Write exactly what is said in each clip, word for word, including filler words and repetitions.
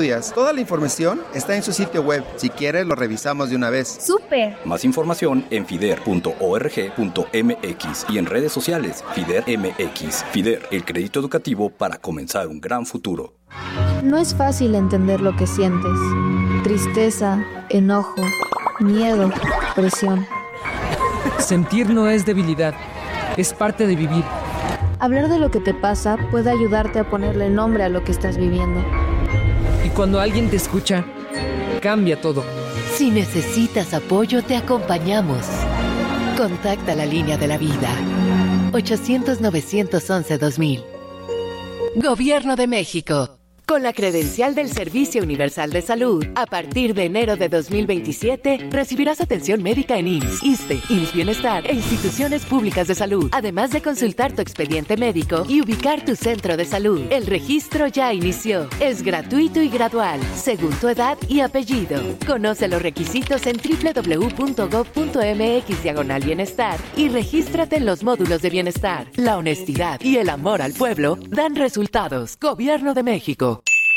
Toda la información está en su sitio web. Si quieres, lo revisamos de una vez. ¡Súper! Más información en fider punto org punto m x y en redes sociales Fider M X. Fider, el crédito educativo para comenzar un gran futuro. No es fácil entender lo que sientes. Tristeza, enojo, miedo, presión. Sentir no es debilidad, es parte de vivir. Hablar de lo que te pasa puede ayudarte a ponerle nombre a lo que estás viviendo. Y cuando alguien te escucha, cambia todo. Si necesitas apoyo, te acompañamos. Contacta la línea de la vida. ochocientos, novecientos once, dos mil. Gobierno de México. Con la credencial del Servicio Universal de Salud, a partir de enero de dos mil veintisiete, recibirás atención médica en I M S S, ISSSTE, I M S S Bienestar e instituciones públicas de salud, además de consultar tu expediente médico y ubicar tu centro de salud. El registro ya inició. Es gratuito y gradual, según tu edad y apellido. Conoce los requisitos en doble u doble u doble u punto gob punto m x diagonal bienestar y regístrate en los módulos de bienestar. La honestidad y el amor al pueblo dan resultados. Gobierno de México.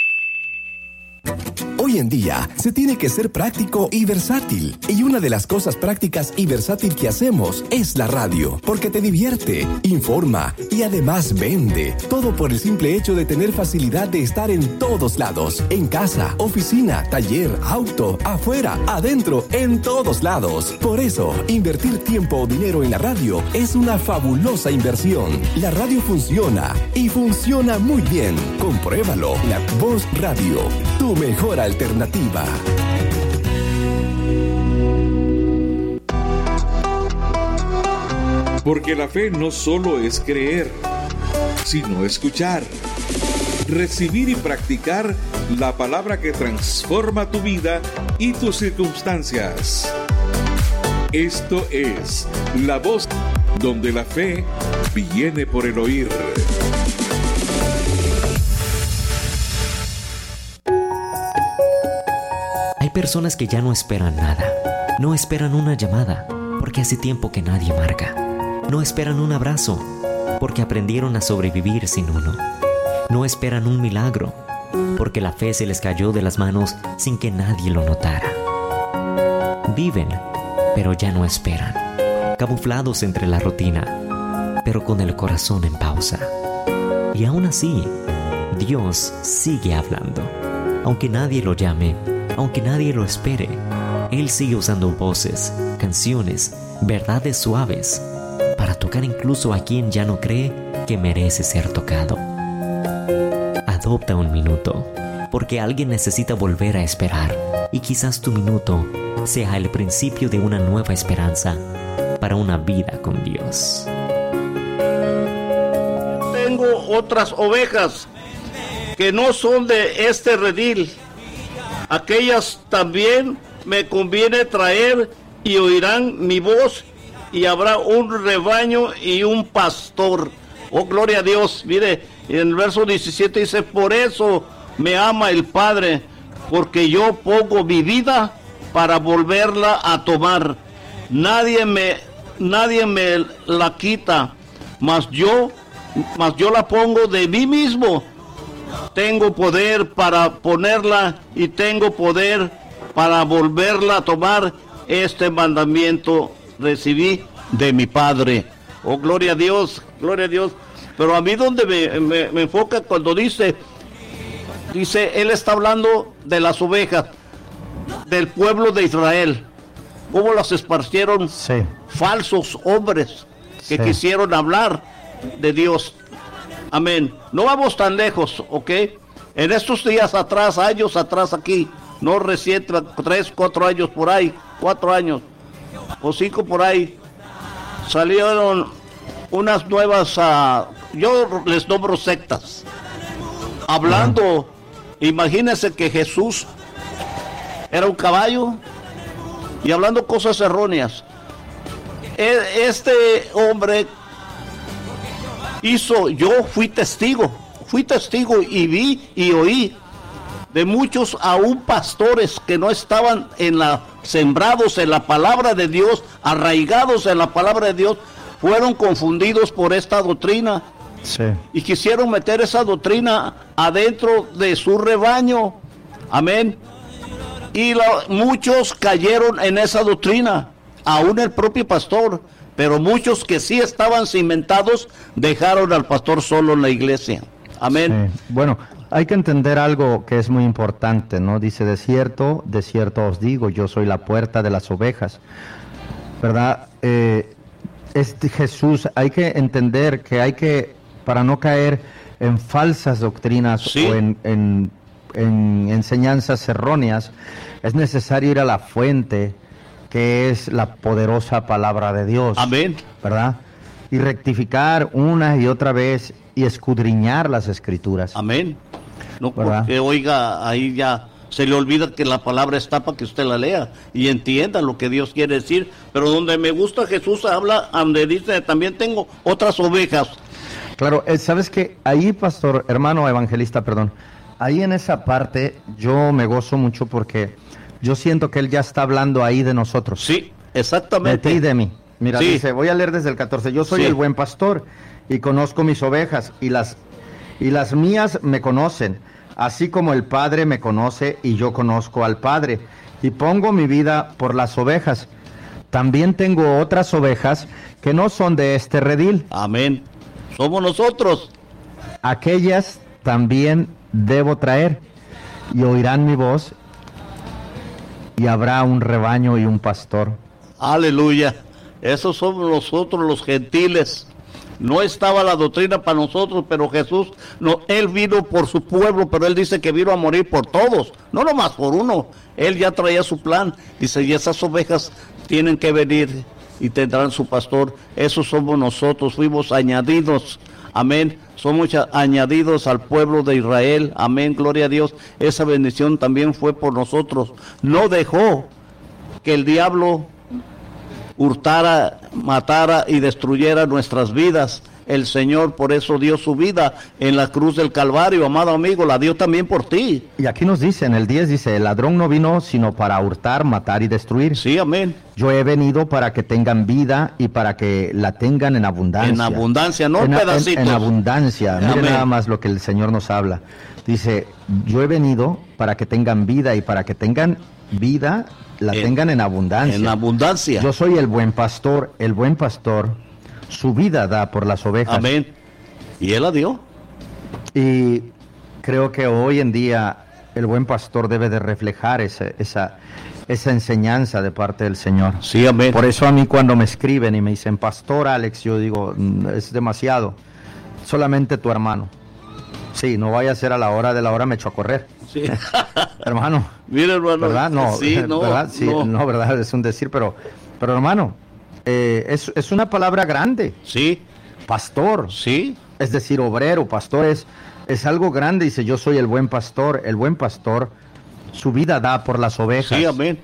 Hoy en día se tiene que ser práctico y versátil. Y una de las cosas prácticas y versátil que hacemos es la radio, porque te divierte, informa y además vende. Todo por el simple hecho de tener facilidad de estar en todos lados. En casa, oficina, taller, auto, afuera, adentro, en todos lados. Por eso, invertir tiempo o dinero en la radio es una fabulosa inversión. La radio funciona y funciona muy bien. Compruébalo. La Voz Radio, tu mejor alternativa. Porque la fe no solo es creer, sino escuchar, recibir y practicar la palabra que transforma tu vida y tus circunstancias. Esto es La Voz, donde la fe viene por el oír. Hay personas que ya no esperan nada. No esperan una llamada, porque hace tiempo que nadie marca. No esperan un abrazo, porque aprendieron a sobrevivir sin uno. No esperan un milagro, porque la fe se les cayó de las manos sin que nadie lo notara. Viven, pero ya no esperan, camuflados entre la rutina, pero con el corazón en pausa. Y aún así, Dios sigue hablando. Aunque nadie lo llame, aunque nadie lo espere, Él sigue usando voces, canciones, verdades suaves para tocar incluso a quien ya no cree que merece ser tocado. Adopta un minuto, porque alguien necesita volver a esperar, y quizás tu minuto sea el principio de una nueva esperanza para una vida con Dios. Tengo otras ovejas que no son de este redil. Aquellas también me conviene traer y oirán mi voz y habrá un rebaño y un pastor. Oh, gloria a Dios. Mire, en el verso diecisiete dice, por eso me ama el Padre, porque yo pongo mi vida para volverla a tomar. Nadie me, nadie me la quita, mas yo, mas yo la pongo de mí mismo. Tengo poder para ponerla y tengo poder para volverla a tomar. Este mandamiento recibí de mi Padre. Oh, gloria a Dios, gloria a Dios. Pero a mí donde me, me, me enfoca cuando dice, dice, Él está hablando de las ovejas, del pueblo de Israel. Cómo las esparcieron sí. falsos hombres que sí. quisieron hablar de Dios. Amén. No vamos tan lejos, ¿ok? En estos días atrás, años atrás aquí, no recién, tres, cuatro años por ahí, cuatro años, o cinco por ahí, salieron unas nuevas, uh, yo les nombro sectas, hablando, ah. imagínense que Jesús era un caballo y hablando cosas erróneas. Este hombre hizo, yo fui testigo, fui testigo y vi y oí de muchos aún pastores que no estaban en la, sembrados en la palabra de Dios, arraigados en la palabra de Dios, fueron confundidos por esta doctrina sí. y quisieron meter esa doctrina adentro de su rebaño Amén. Y la, muchos cayeron en esa doctrina, aún el propio pastor, pero muchos que sí estaban cimentados dejaron al pastor solo en la iglesia. Amén. Sí. Bueno, hay que entender algo que es muy importante, ¿no? Dice, de cierto, de cierto os digo, yo soy la puerta de las ovejas, ¿verdad? Eh, este Jesús, hay que entender que hay que, para no caer en falsas doctrinas, sí, o en, en, en enseñanzas erróneas, es necesario ir a la fuente, que es la poderosa palabra de Dios. Amén. ¿Verdad? Y rectificar una y otra vez y escudriñar las escrituras. Amén. No, porque oiga, ahí ya se le olvida que la palabra está para que usted la lea y entienda lo que Dios quiere decir. Pero donde me gusta Jesús habla, donde dice, también tengo otras ovejas. Claro, eh, sabes que ahí, pastor, hermano evangelista, perdón, ahí en esa parte yo me gozo mucho porque yo siento que él ya está hablando ahí de nosotros. Sí, exactamente. De ti y de mí. Mira, sí, dice, voy a leer desde el catorce, yo soy, sí, el buen pastor y conozco mis ovejas y las, y las mías me conocen, así como el Padre me conoce y yo conozco al Padre y pongo mi vida por las ovejas. También tengo otras ovejas que no son de este redil. Amén. Somos nosotros. Aquellas también debo traer y oirán mi voz y habrá un rebaño y un pastor. Aleluya. Esos somos nosotros los gentiles. No estaba la doctrina para nosotros, pero Jesús, no, Él vino por su pueblo, pero Él dice que vino a morir por todos, no nomás por uno. Él ya traía su plan. Dice, y esas ovejas tienen que venir y tendrán su pastor. Esos somos nosotros, fuimos añadidos. Amén. Somos añadidos al pueblo de Israel. Amén. Gloria a Dios. Esa bendición también fue por nosotros. No dejó que el diablo hurtara, matara y destruyera nuestras vidas. El Señor por eso dio su vida en la cruz del Calvario, amado amigo, la dio también por ti. Y aquí nos dice, en el diez dice, el ladrón no vino sino para hurtar, matar y destruir. Sí, amén. Yo he venido para que tengan vida y para que la tengan en abundancia. En abundancia, no en, pedacitos. En, en abundancia, amén. Miren nada más lo que el Señor nos habla. Dice, yo he venido para que tengan vida y para que tengan vida, la en, tengan en abundancia. En abundancia. Yo soy el buen pastor, el buen pastor su vida da por las ovejas. Amén. Y Él la dio. Y creo que hoy en día el buen pastor debe de reflejar esa, esa, esa enseñanza de parte del Señor. Sí, amén. Por eso a mí cuando me escriben y me dicen, Pastor Alex, yo digo, es demasiado. Solamente tu hermano. Sí, no vaya a ser a la hora de la hora me echo a correr. Sí. Hermano. Mira, hermano. ¿Verdad? No, sí, no, ¿verdad? Sí, no. no, ¿verdad? Es un decir, pero, pero hermano, eh, es, es una palabra grande. Sí. Pastor. Sí. Es decir, obrero, pastor, es, es algo grande. Dice, yo soy el buen pastor. El buen pastor, su vida da por las ovejas. Sí, amén.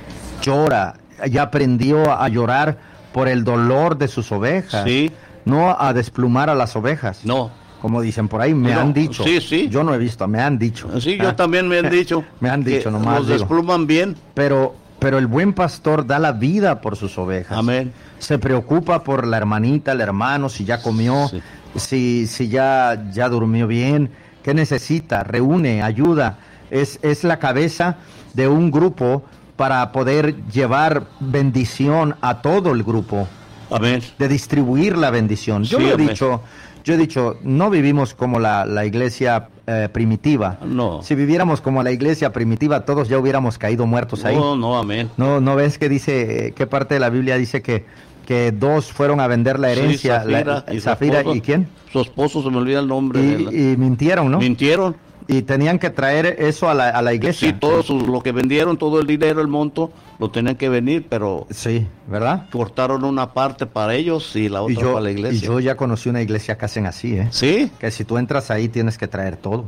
Llora, ya aprendió a llorar por el dolor de sus ovejas. Sí. No a desplumar a las ovejas. No. Como dicen por ahí, me no, han dicho. Sí, sí. Yo no he visto, me han dicho. Sí, yo ah. también me han dicho. me han dicho, nomás. Los despluman bien. Pero, pero el buen pastor da la vida por sus ovejas. Amén. Se preocupa por la hermanita, el hermano, si ya comió, sí. si, si ya, ya durmió bien, qué necesita, reúne, ayuda. Es, es la cabeza de un grupo para poder llevar bendición a todo el grupo. Amén. De distribuir la bendición. Yo sí, lo he amén. dicho. Yo he dicho, no vivimos como la, la iglesia eh, primitiva. No. Si viviéramos como la iglesia primitiva, todos ya hubiéramos caído muertos ahí. No, no, amén. No, ¿no ves que dice, qué parte de la Biblia dice que, que dos fueron a vender la herencia? Sí, Zafira, la, y, Zafira esposo, ¿y quién? Su esposo, se me olvida el nombre. Y, de la... y mintieron, ¿no? Mintieron. Y tenían que traer eso a la, a la iglesia. Sí, todo su, lo que vendieron, todo el dinero, el monto, lo tenían que venir, pero... Sí, ¿verdad? Cortaron una parte para ellos y la otra y yo, para la iglesia. Y yo ya conocí una iglesia que hacen así, ¿eh? ¿Sí? Que si tú entras ahí tienes que traer todo.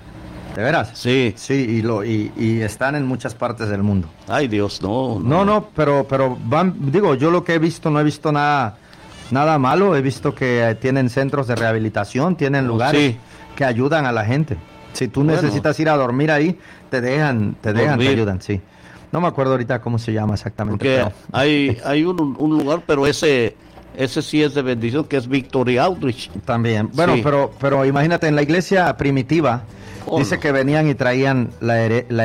¿De veras? Sí. Sí, y, lo, y, y están en muchas partes del mundo. Ay, Dios, no. No, no, no pero, pero van, digo, yo lo que he visto, no he visto nada, nada malo. He visto que tienen centros de rehabilitación, tienen lugares sí. que ayudan a la gente. Si tú bueno. necesitas ir a dormir ahí, te dejan, te dejan, dormir. te ayudan, sí. No me acuerdo ahorita cómo se llama exactamente. Porque pero... hay, hay un, un lugar, pero ese, ese sí es de bendición, que es Victory Outreach. También. Bueno, sí. pero, pero imagínate, en la iglesia primitiva, oh, dice no. que venían y traían la, la